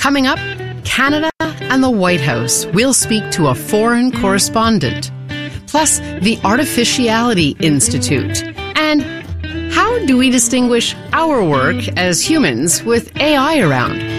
Coming up, Canada and the White House. We'll speak to a foreign correspondent. Plus, the Artificiality Institute. And how do we distinguish our work as humans with AI around?